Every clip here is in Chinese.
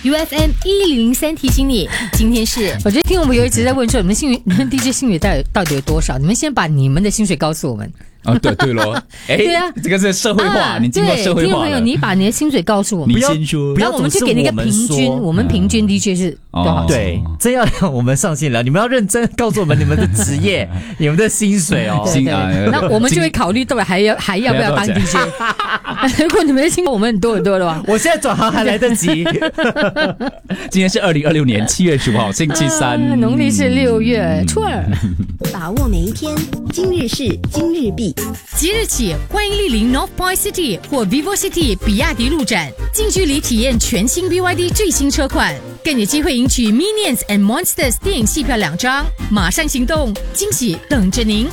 UFM 1003提醒你，今天是我觉得听我们有一直在问说你们DJ 薪水到底有多少？你们先把你们的薪水告诉我们。 对咯， 对啊， 这个是社会化，你经过社会化了。听众朋友，你把你的薪水告诉我们， 你先说， 然后我们就给你一个平均，我们平均 DJ 是多少？ 对，真要让我们上线了，你们要认真告诉我们你们的职业、你们的薪水哦。 那我们就会考虑到底还要不要当 DJ。如果你们的薪水我们很多的话， 我现在转行还来得及。 今天是2026年7月15号，星期三， 农历是6月初二。 把握每一天，今日事今日毕。 即日起，欢迎莅临 North Point City 或 Vivo City 比亚迪路展，近距离体验全新 BYD 最新车款，更有机会赢取 Minions and Monsters 电影戏票2张。马上行动，惊喜等着您！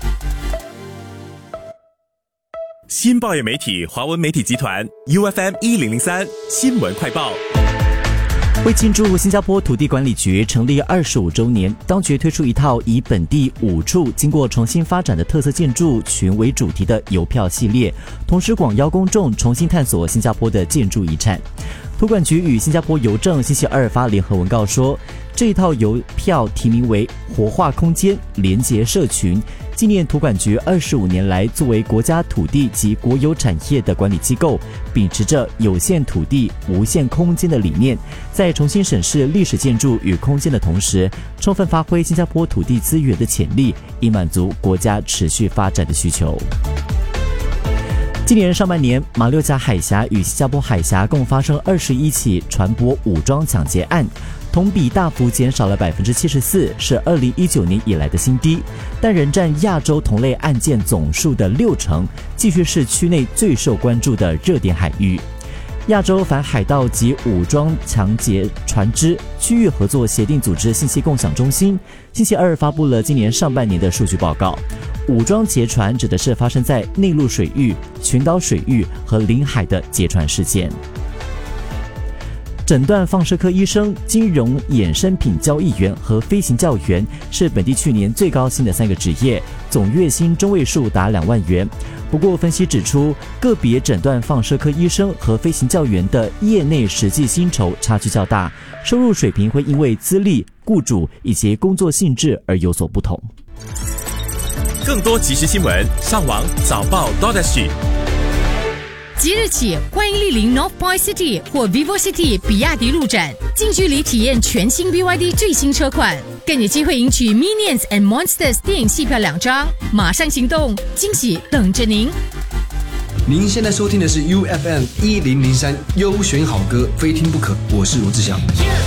新报业媒体华文媒体集团 UFM 1003新闻快报。 为庆祝新加坡土地管理局成立25周年，当局推出一套以本地5处经过重新发展的特色建筑群为主题的邮票系列，同时广邀公众重新探索新加坡的建筑遗产。土管局与新加坡邮政星期二发联合文告说，这一套邮票题名为活化空间，连结社群，纪念土管局25年来作为国家土地及国有产业的管理机构，秉持着有限土地无限空间的理念，在重新审视历史建筑与空间的同时，充分发挥新加坡土地资源的潜力，以满足国家持续发展的需求。今年上半年，马六甲海峡与新加坡海峡共发生21起船舶武装抢劫案，同比大幅减少了74%，是2019年以来的新低，但仍占亚洲同类案件总数的60%，继续是区内最受关注的热点海域。亚洲反海盗及武装抢劫船只区域合作协定组织信息共享中心星期二发布了今年上半年的数据报告。武装劫船指的是发生在内陆水域、群岛水域和领海的劫船事件。诊断放射科医生、金融衍生品交易员和飞行教员是本地去年最高薪的3个职业，总月薪中位数达2万元。不过，分析指出，个别诊断放射科医生和飞行教员的业内实际薪酬差距较大，收入水平会因为资历、雇主以及工作性质而有所不同。 更多即时新闻，上网早报 .SG。 即日起，欢迎莅临 North Point City 或 Vivo City 比亚迪路展，近距离体验全新 BYD 最新车款，更有机会赢取 Minions and Monsters 电影戏票2张。马上行动，惊喜等着您！ 您现在收听的是 UFM 1003优选好歌，非听不可。我是罗志祥。